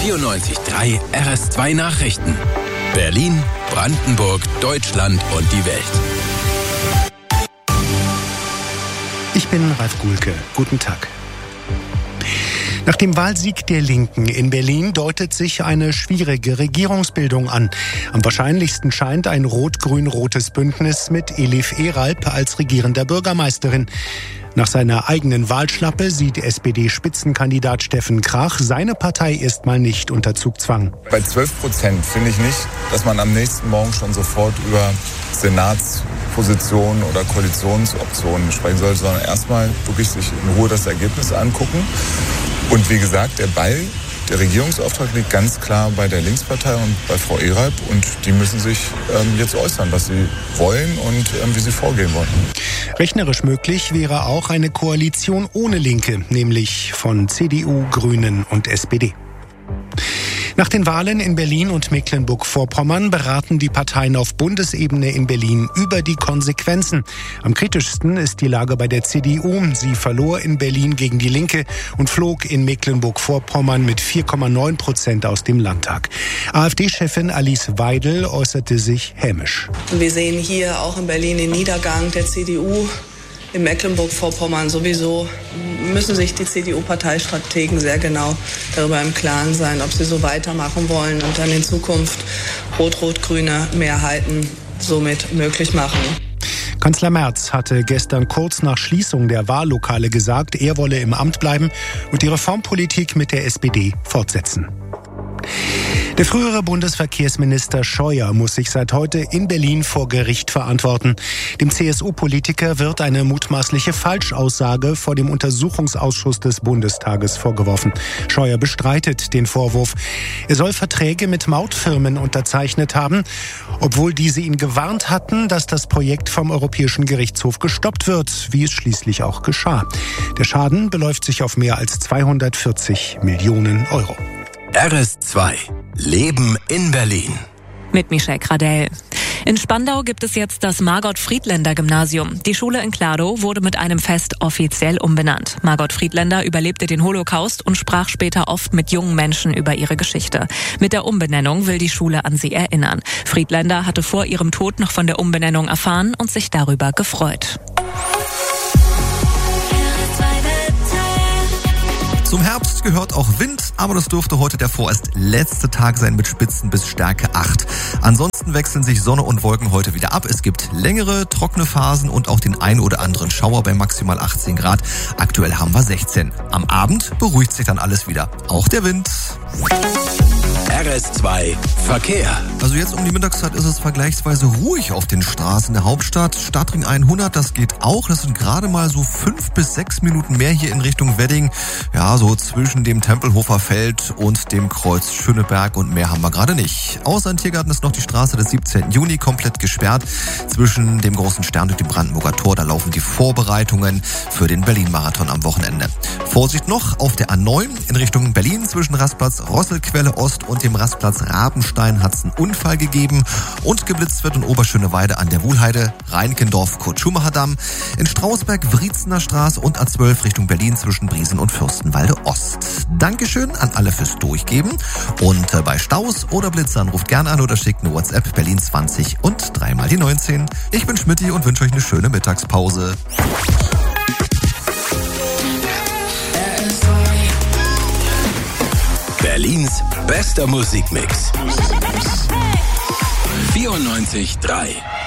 94.3 RS2 Nachrichten. Berlin, Brandenburg, Deutschland und die Welt. Ich bin Ralf Guhlke. Guten Tag. Nach dem Wahlsieg der Linken in Berlin deutet sich eine schwierige Regierungsbildung an. Am wahrscheinlichsten scheint ein rot-grün-rotes Bündnis mit Elif Eralp als regierender Bürgermeisterin. Nach seiner eigenen Wahlschlappe sieht SPD-Spitzenkandidat Steffen Krach seine Partei erstmal nicht unter Zugzwang. Bei 12% finde ich nicht, dass man am nächsten Morgen schon sofort über Senatspositionen oder Koalitionsoptionen sprechen soll, sondern erstmal wirklich sich in Ruhe das Ergebnis angucken. Und wie gesagt, der Regierungsauftrag liegt ganz klar bei der Linkspartei und bei Frau Eralp. Und die müssen sich jetzt äußern, was sie wollen und wie sie vorgehen wollen. Rechnerisch möglich wäre auch eine Koalition ohne Linke, nämlich von CDU, Grünen und SPD. Nach den Wahlen in Berlin und Mecklenburg-Vorpommern beraten die Parteien auf Bundesebene in Berlin über die Konsequenzen. Am kritischsten ist die Lage bei der CDU. Sie verlor in Berlin gegen die Linke und flog in Mecklenburg-Vorpommern mit 4,9% aus dem Landtag. AfD-Chefin Alice Weidel äußerte sich hämisch. Wir sehen hier auch in Berlin den Niedergang der CDU. In Mecklenburg-Vorpommern sowieso müssen sich die CDU-Parteistrategen sehr genau darüber im Klaren sein, ob sie so weitermachen wollen und dann in Zukunft rot-rot-grüne Mehrheiten somit möglich machen. Kanzler Merz hatte gestern kurz nach Schließung der Wahllokale gesagt, er wolle im Amt bleiben und die Reformpolitik mit der SPD fortsetzen. Der frühere Bundesverkehrsminister Scheuer muss sich seit heute in Berlin vor Gericht verantworten. Dem CSU-Politiker wird eine mutmaßliche Falschaussage vor dem Untersuchungsausschuss des Bundestages vorgeworfen. Scheuer bestreitet den Vorwurf. Er soll Verträge mit Mautfirmen unterzeichnet haben, obwohl diese ihn gewarnt hatten, dass das Projekt vom Europäischen Gerichtshof gestoppt wird, wie es schließlich auch geschah. Der Schaden beläuft sich auf mehr als 240 Millionen Euro. RS2 Leben in Berlin. Mit Michelle Gradell. In Spandau gibt es jetzt das Margot-Friedländer-Gymnasium. Die Schule in Kladow wurde mit einem Fest offiziell umbenannt. Margot Friedländer überlebte den Holocaust und sprach später oft mit jungen Menschen über ihre Geschichte. Mit der Umbenennung will die Schule an sie erinnern. Friedländer hatte vor ihrem Tod noch von der Umbenennung erfahren und sich darüber gefreut. Zum Herbst gehört auch Wind, aber das dürfte heute der vorerst letzte Tag sein mit Spitzen bis Stärke 8. Ansonsten wechseln sich Sonne und Wolken heute wieder ab. Es gibt längere, trockene Phasen und auch den ein oder anderen Schauer bei maximal 18 Grad. Aktuell haben wir 16. Am Abend beruhigt sich dann alles wieder. Auch der Wind. RS2 Verkehr. Also jetzt um die Mittagszeit ist es vergleichsweise ruhig auf den Straßen der Hauptstadt. Stadtring 100, das geht auch. Das sind gerade mal so 5 bis 6 Minuten mehr hier in Richtung Wedding. Ja, so zwischen dem Tempelhofer Feld und dem Kreuz Schöneberg und mehr haben wir gerade nicht. Außer in Tiergarten ist noch die Straße des 17. Juni komplett gesperrt. Zwischen dem Großen Stern und dem Brandenburger Tor, da laufen die Vorbereitungen für den Berlin-Marathon am Wochenende. Vorsicht noch auf der A9 in Richtung Berlin zwischen Rastplatz Rosselquelle Ost und dem Rastplatz Rabenstein hat es einen Unfall gegeben und geblitzt wird in Oberschöneweide an der Wuhlheide, Reinickendorf, Kurt-Schumacher-Damm, in Strausberg, Wriezener Straße und A12 Richtung Berlin zwischen Briesen und Fürstenwalde Ost. Dankeschön an alle fürs Durchgeben und bei Staus oder Blitzern ruft gerne an oder schickt eine WhatsApp Berlin 20 und 3 mal die 19. Ich bin Schmidti und wünsche euch eine schöne Mittagspause. Berlins bester Musikmix. 94.3